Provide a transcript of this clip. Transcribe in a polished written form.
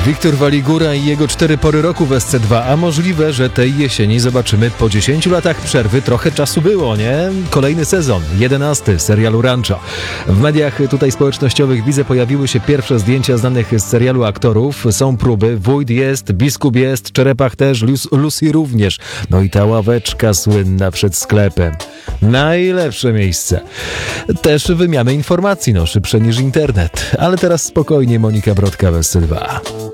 Wiktor Waligura i jego 4 pory roku w SC2, a możliwe, że tej jesieni zobaczymy po 10 latach przerwy. Trochę czasu było, nie? Kolejny sezon, 11 serialu Rancho. W mediach tutaj społecznościowych widzę, pojawiły się pierwsze zdjęcia znanych z serialu aktorów. Są próby, wójt jest, biskup jest, Czerepach też, Lucy również. No i ta ławeczka słynna przed sklepem. Najlepsze miejsce. Też wymiany informacji, szybsze niż internet. Ale teraz spokojnie, Monika Brodka w SC2.